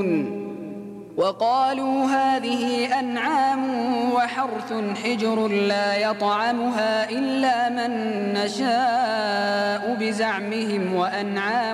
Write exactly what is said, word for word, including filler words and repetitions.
وقالوا هذه أنعام وحرث حجر لا يطعمها إلا من نشاء بزعمهم وأنعام